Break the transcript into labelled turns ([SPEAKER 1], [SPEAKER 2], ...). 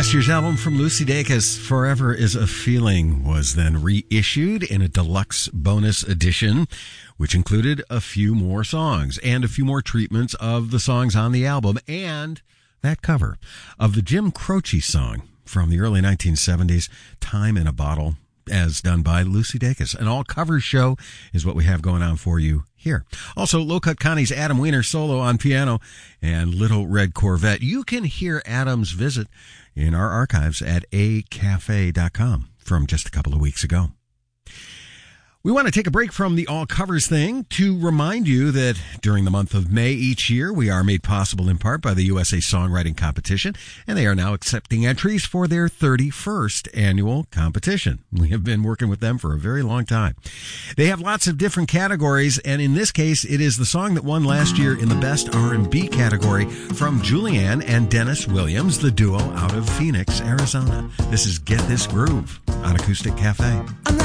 [SPEAKER 1] Last year's album from Lucy Dacus, Forever is a Feeling, was then reissued in a deluxe bonus edition, which included a few more songs and a few more treatments of the songs on the album, and that cover of the Jim Croce song from the early 1970s, Time in a Bottle, as done by Lucy Dacus. An all-covers show is what we have going on for you here. Also, Low Cut Connie's Adam Weiner solo on piano and Little Red Corvette. You can hear Adam's visit in our archives at acafe.com from just a couple of weeks ago. We want to take a break from the all covers thing to remind you that during the month of May each year, we are made possible in part by the USA Songwriting Competition, and they are now accepting entries for their 31st annual competition. We have been working with them for a very long time. They have lots of different categories, and in this case, it is the song that won last year in the Best R&B category from Julianne and Dennis Williams, the duo out of Phoenix, Arizona. This is Get This Groove on Acoustic Cafe.